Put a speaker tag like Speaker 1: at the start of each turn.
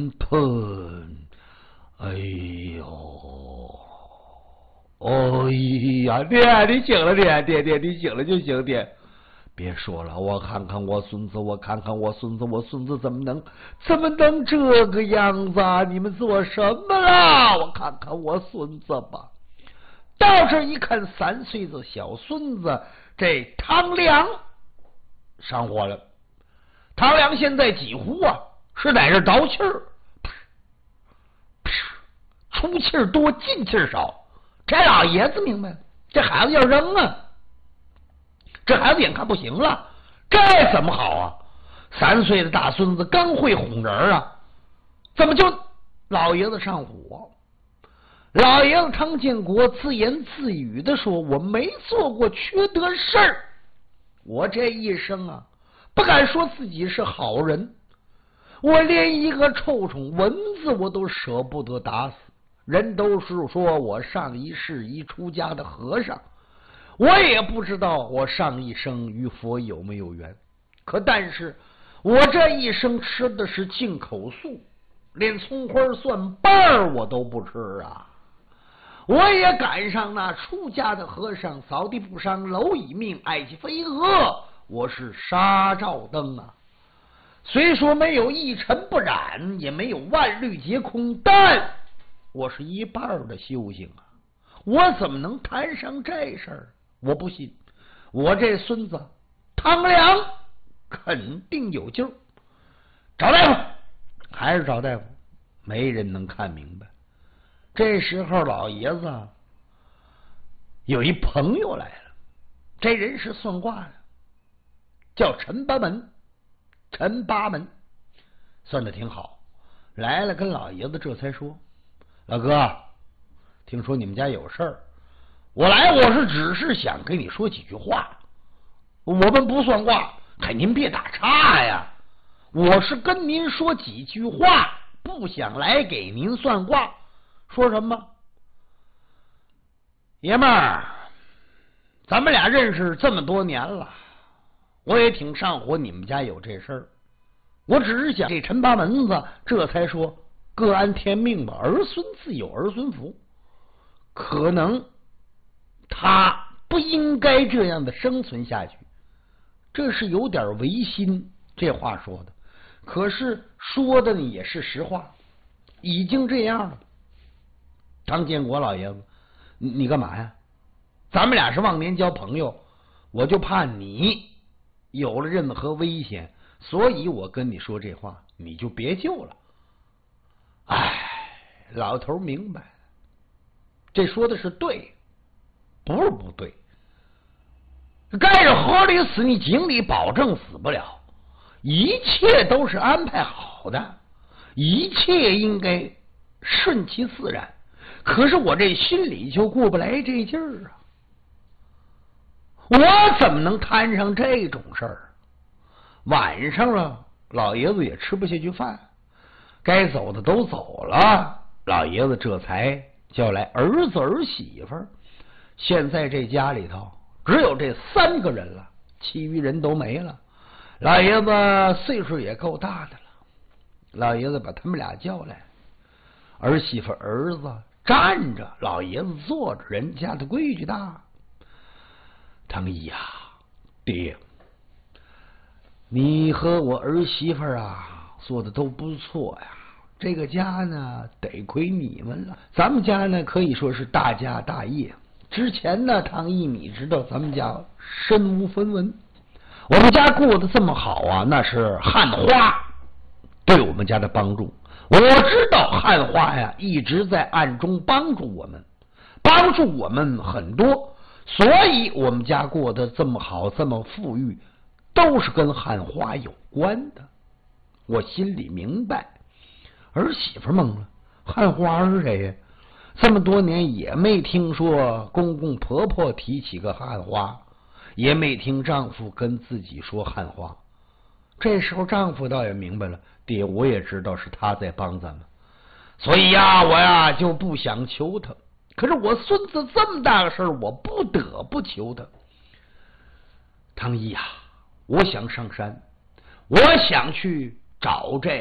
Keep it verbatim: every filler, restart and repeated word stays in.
Speaker 1: 喷，哎呦，哎呀，爹，你醒了，爹，爹爹，你醒了就行，爹。别说了，我看看我孙子，我看看我孙子，我孙子怎么能怎么能这个样子啊？你们做什么了？我看看我孙子吧。到这一看，三岁的小孙子，这汤良上火了。汤良现在几乎啊是在这倒气儿，出气儿多，进气儿少。这老爷子明白，这孩子要扔啊。这孩子眼看不行了，这怎么好啊？三岁的大孙子刚会哄人啊，怎么就老爷子上火？老爷子汤建国自言自语的说：“我没做过缺德事儿，我这一生啊，不敢说自己是好人，我连一个臭虫蚊子我都舍不得打死。人都是说我上一世一出家的和尚。”我也不知道我上一生与佛有没有缘，可但是我这一生吃的是进口素，连葱花蒜瓣我都不吃啊！我也赶上那出家的和尚，扫地不伤蝼蚁命，爱惜飞蛾，我是纱罩灯啊！虽说没有一尘不染，也没有万虑皆空，但我是一半的修行啊！我怎么能谈上这事儿？我不信，我这孙子汤良肯定有救。找大夫，还是找大夫，没人能看明白。这时候老爷子有一朋友来了，这人是算卦的，叫陈八门。陈八门算的挺好，来了跟老爷子这才说：“老哥，听说你们家有事儿。我来，我是只是想跟你说几句话，我们不算卦，可您别打岔呀。我是跟您说几句话，不想来给您算卦。说什么？爷们儿，咱们俩认识这么多年了，我也挺上火你们家有这事儿。我只是想这陈八门子这才说各安天命吧，儿孙自有儿孙福，可能他不应该这样的生存下去，这是有点违心，这话说的，可是说的呢也是实话，已经这样了。汤建国老爷子，你你干嘛呀？咱们俩是忘年交朋友，我就怕你有了任何危险，所以我跟你说这话，你就别救了。哎，老头明白，这说的是对，不是不对。该是河里死，你井里保证死不了，一切都是安排好的，一切应该顺其自然。可是我这心里就过不来这劲儿啊！我怎么能摊上这种事儿？晚上了，老爷子也吃不下去饭，该走的都走了，老爷子这才叫来儿子儿媳妇儿。现在这家里头只有这三个人了，其余人都没了。老爷子岁数也够大的了，老爷子把他们俩叫来，儿媳妇儿子站着，老爷子坐着，人家的规矩大。汤一呀，爹，你和我儿媳妇啊做的都不错呀，这个家呢得亏你们了。咱们家呢可以说是大家大业，之前呢汤一你知道咱们家身无分文，我们家过得这么好啊，那是汉花对我们家的帮助。我知道汉花呀一直在暗中帮助我们，帮助我们很多，所以我们家过得这么好，这么富裕，都是跟汉花有关的。我心里明白。儿媳妇懵了，汉花是谁呀？这么多年也没听说公公婆婆提起个汉花，也没听丈夫跟自己说汉花。这时候丈夫倒也明白了，爹，我也知道是他在帮咱们，所以呀，我呀就不想求他。可是我孙子这么大个事儿，我不得不求他。汤一呀，我想上山，我想去找这